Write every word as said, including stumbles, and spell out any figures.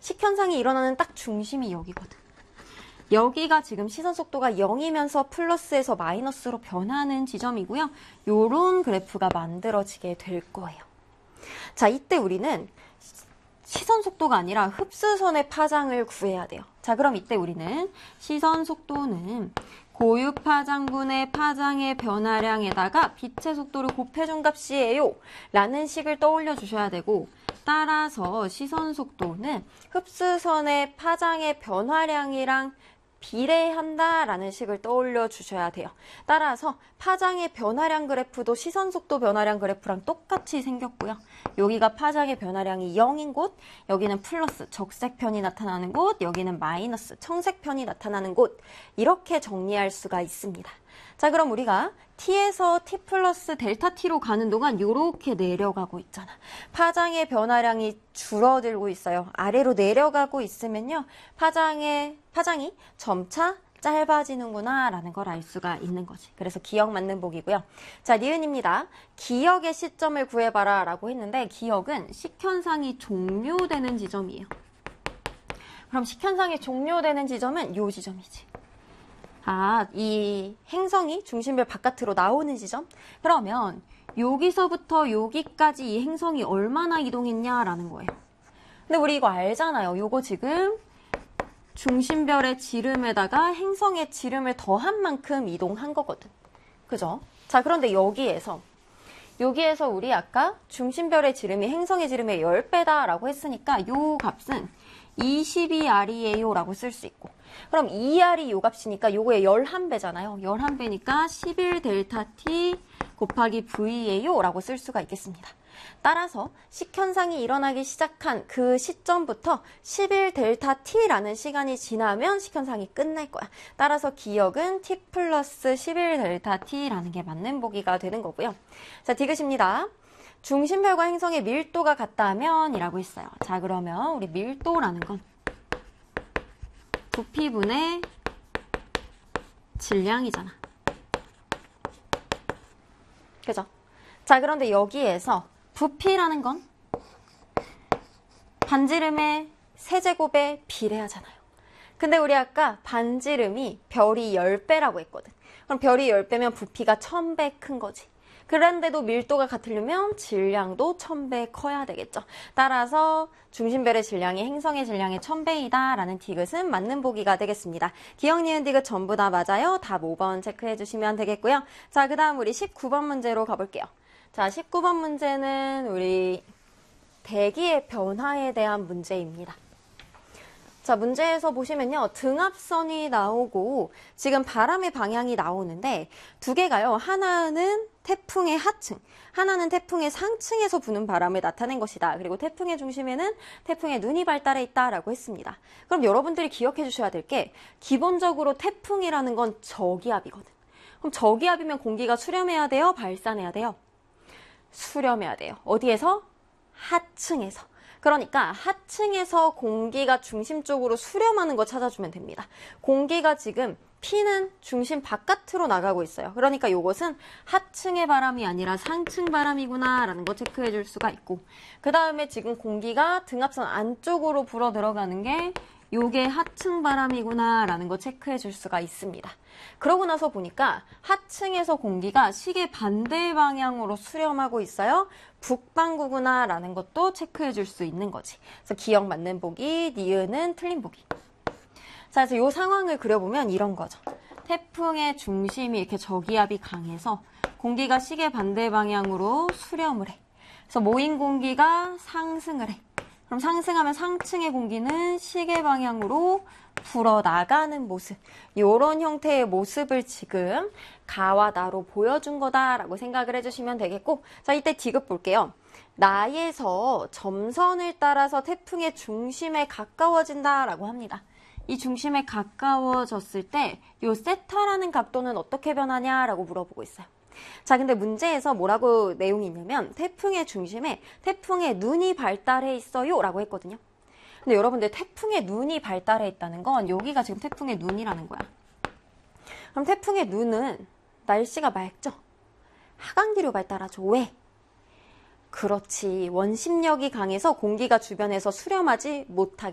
식현상이 일어나는 딱 중심이 여기거든. 여기가 지금 시선 속도가 영이면서 플러스에서 마이너스로 변하는 지점이고요. 요런 그래프가 만들어지게 될 거예요. 자, 이때 우리는 시선 속도가 아니라 흡수선의 파장을 구해야 돼요. 자, 그럼 이때 우리는 시선 속도는 고유 파장분의 파장의 변화량에다가 빛의 속도를 곱해준 값이에요 라는 식을 떠올려 주셔야 되고, 따라서 시선 속도는 흡수선의 파장의 변화량이랑 비례한다라는 식을 떠올려 주셔야 돼요. 따라서 파장의 변화량 그래프도 시선 속도 변화량 그래프랑 똑같이 생겼고요. 여기가 파장의 변화량이 영인 곳, 여기는 플러스 적색편이 나타나는 곳, 여기는 마이너스 청색편이 나타나는 곳, 이렇게 정리할 수가 있습니다. 자, 그럼 우리가 t에서 t 플러스 델타 t로 가는 동안 이렇게 내려가고 있잖아. 파장의 변화량이 줄어들고 있어요. 아래로 내려가고 있으면요, 파장의, 파장이 점차 짧아지는구나 라는 걸 알 수가 있는 거지. 그래서 기억 맞는 복이고요. 자, 니은입니다. 기억의 시점을 구해봐라 라고 했는데, 기억은 식현상이 종료되는 지점이에요. 그럼 식현상이 종료되는 지점은 이 지점이지. 아, 이 행성이 중심별 바깥으로 나오는 지점? 그러면 여기서부터 여기까지 이 행성이 얼마나 이동했냐라는 거예요. 근데 우리 이거 알잖아요. 요거 지금 중심별의 지름에다가 행성의 지름을 더한 만큼 이동한 거거든. 그죠? 자, 그런데 여기에서 여기에서 우리 아까 중심별의 지름이 행성의 지름의 십 배다라고 했으니까 요 값은 이십이 알이에요 라고 쓸 수 있고, 그럼 이 알이 요 값이니까 요거의 십일 배잖아요. 십일 배니까 십일 델타 t 곱하기 v예요 라고 쓸 수가 있겠습니다. 따라서 식현상이 일어나기 시작한 그 시점부터 십일 델타 t라는 시간이 지나면 식현상이 끝날 거야. 따라서 기억은 t 플러스 십일 델타 t라는 게 맞는 보기가 되는 거고요. 자, 디귿입니다. 중심별과 행성의 밀도가 같다면 이라고 했어요. 자, 그러면 우리 밀도라는 건 부피분의 질량이잖아. 그죠? 자, 그런데 여기에서 부피라는 건 반지름의 세제곱에 비례하잖아요. 근데 우리 아까 반지름이 별이 십 배라고 했거든. 그럼 별이 십 배면 부피가 천 배 큰 거지. 그런데도 밀도가 같으려면 질량도 천 배 커야 되겠죠. 따라서 중심별의 질량이 행성의 질량의 천 배이다 라는 디귿은 맞는 보기가 되겠습니다. 기억, 니은, 디귿 전부 다 맞아요. 답 오 번 체크해 주시면 되겠고요. 자, 그 다음 우리 십구 번 문제로 가볼게요. 자, 십구 번 문제는 우리 대기의 변화에 대한 문제입니다. 자, 문제에서 보시면요, 등압선이 나오고 지금 바람의 방향이 나오는데 두 개가요, 하나는 태풍의 하층, 하나는 태풍의 상층에서 부는 바람을 나타낸 것이다. 그리고 태풍의 중심에는 태풍의 눈이 발달해 있다라고 했습니다. 그럼 여러분들이 기억해 주셔야 될 게, 기본적으로 태풍이라는 건 저기압이거든. 그럼 저기압이면 공기가 수렴해야 돼요? 발산해야 돼요? 수렴해야 돼요. 어디에서? 하층에서. 그러니까 하층에서 공기가 중심 쪽으로 수렴하는 거 찾아주면 됩니다. 공기가 지금 P는 중심 바깥으로 나가고 있어요. 그러니까 이것은 하층의 바람이 아니라 상층 바람이구나 라는 거 체크해 줄 수가 있고, 그 다음에 지금 공기가 등압선 안쪽으로 불어 들어가는 게 요게 하층 바람이구나 라는 거 체크해 줄 수가 있습니다. 그러고 나서 보니까 하층에서 공기가 시계 반대 방향으로 수렴하고 있어요. 북반구구나 라는 것도 체크해 줄 수 있는 거지. 그래서 기억 맞는 보기, 니은은 틀린 보기. 자, 그래서 이 상황을 그려보면 이런 거죠. 태풍의 중심이 이렇게 저기압이 강해서 공기가 시계 반대 방향으로 수렴을 해. 그래서 모인 공기가 상승을 해. 그럼 상승하면 상층의 공기는 시계 방향으로 불어나가는 모습, 이런 형태의 모습을 지금 가와 나로 보여준 거다라고 생각을 해주시면 되겠고, 자, 이때 디귿 볼게요. 나에서 점선을 따라서 태풍의 중심에 가까워진다라고 합니다. 이 중심에 가까워졌을 때 이 세타라는 각도는 어떻게 변하냐라고 물어보고 있어요. 자, 근데 문제에서 뭐라고 내용이 있냐면 태풍의 중심에 태풍의 눈이 발달해 있어요 라고 했거든요. 근데 여러분들 태풍의 눈이 발달해 있다는 건 여기가 지금 태풍의 눈이라는 거야. 그럼 태풍의 눈은 날씨가 맑죠? 하강기로 발달하죠. 왜? 그렇지. 원심력이 강해서 공기가 주변에서 수렴하지 못하게